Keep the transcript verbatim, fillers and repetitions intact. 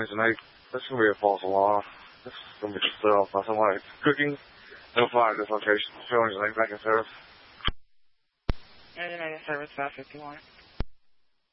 failings and eight. This is going to be a false alarm. This is going to be disturbed by somebody cooking. No fire at this location. Failings and eight back in service. ninety-nine service five fifty-one.